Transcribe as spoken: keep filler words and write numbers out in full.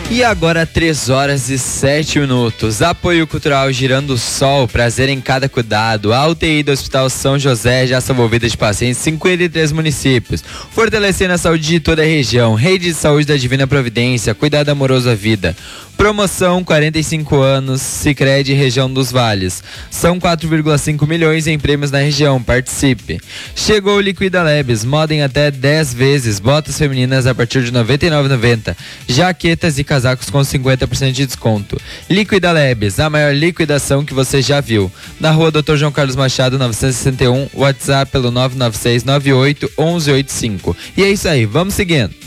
E agora três horas e sete minutos. Apoio cultural Girando o Sol, prazer em cada cuidado. A U T I do Hospital São José já salvou vidas de pacientes em cinquenta e três municípios. Fortalecendo a saúde de toda a região. Rede de Saúde da Divina Providência, cuidado amoroso à vida. Promoção quarenta e cinco anos, Sicredi Região dos Vales. São quatro vírgula cinco milhões em prêmios na região, participe. Chegou o Liquida Labs, moda em até dez vezes, botas femininas a partir de noventa e nove reais e noventa centavos, jaquetas e casacos com cinquenta por cento de desconto. Liquida Labs, a maior liquidação que você já viu. Na rua doutor João Carlos Machado, novecentos e sessenta e um, WhatsApp pelo nove nove seis nove oito um um oito cinco. E é isso aí, vamos seguindo.